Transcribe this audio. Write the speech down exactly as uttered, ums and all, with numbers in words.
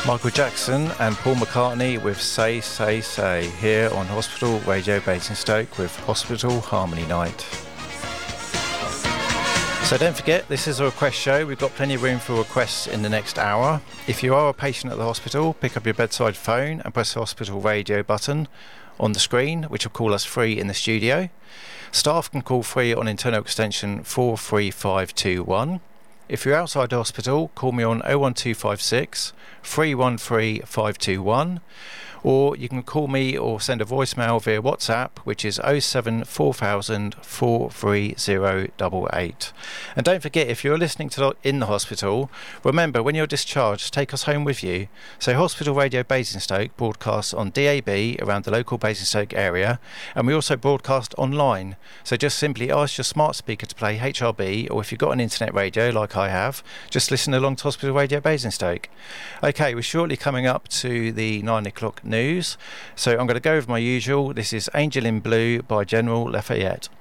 Michael Jackson and Paul McCartney with Say, Say, Say here on Hospital Radio Basingstoke with Hospital Harmony Night. So don't forget, this is a request show. We've got plenty of room for requests in the next hour. If you are a patient at the hospital, pick up your bedside phone and press the hospital radio button on the screen, which will call us free in the studio. Staff can call free on internal extension four three five two one. If you're outside the hospital, call me on oh one two five six, three one three, five two one, or you can call me or send a voicemail via WhatsApp, which is oh seven four thousand, four three oh eight eight. And don't forget, if you're listening to the, in the hospital, remember, when you're discharged, take us home with you. So Hospital Radio Basingstoke broadcasts on D A B around the local Basingstoke area, and we also broadcast online. So just simply ask your smart speaker to play H R B, or if you've got an internet radio like I have, just listen along to Hospital Radio Basingstoke. Okay, we're shortly coming up to the nine o'clock news, so I'm going to go with my usual. This is Angel in Blue by General Lafayette.